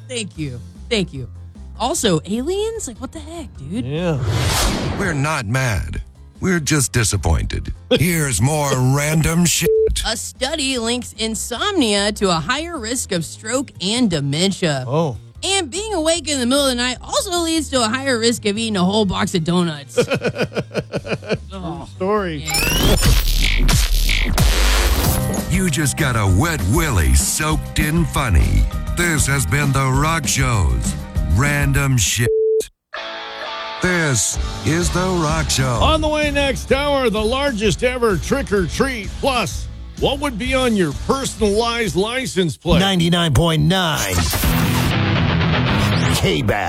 Thank you. Also, aliens? Like, what the heck, dude? Yeah. We're not mad. We're just disappointed. Here's more random shit. A study links insomnia to a higher risk of stroke and dementia. Oh. And being awake in the middle of the night also leads to a higher risk of eating a whole box of donuts. Story. You just got a wet willy soaked in funny. This has been The Rock Show's Random Shit. This is The Rock Show. On the way next hour, the largest ever trick or treat. Plus, what would be on your personalized license plate? 99.9 K-Back.